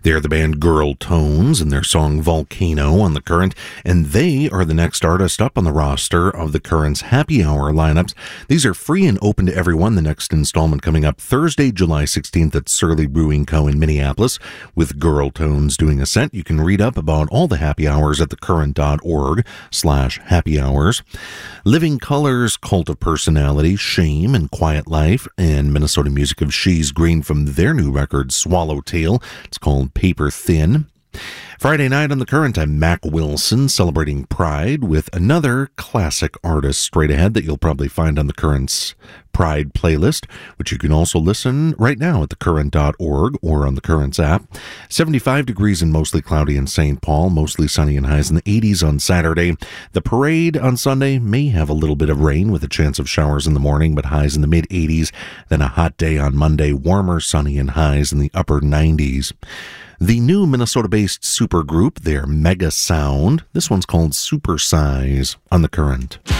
They're the band Girl Tones and their song Volcano on The Current, and they are the next artist up on the roster of The Current's Happy Hour lineups. These are free and open to everyone. The next installment coming up Thursday, July 16th at Surly Brewing Co. in Minneapolis, with Girl Tones doing a set. You can read up about all the happy hours at thecurrent.org/happy hours. Living Colors, Cult of Personality, Shame, and Quiet Life, and Minnesota music of She's Green from their new record, Swallowtail. It's called Paper Thin. Friday night on The Current, I'm Mac Wilson, celebrating Pride with another classic artist straight ahead that you'll probably find on The Current's Pride playlist, which you can also listen right now at thecurrent.org or on The Current's app. 75 degrees and mostly cloudy in St. Paul, mostly sunny and highs in the 80s on Saturday. The parade on Sunday may have a little bit of rain with a chance of showers in the morning, but highs in the mid-80s. Then a hot day on Monday, warmer, sunny, and highs in the upper 90s. The new Minnesota-based supergroup, their Mega Sound. This one's called Super Size on The Current.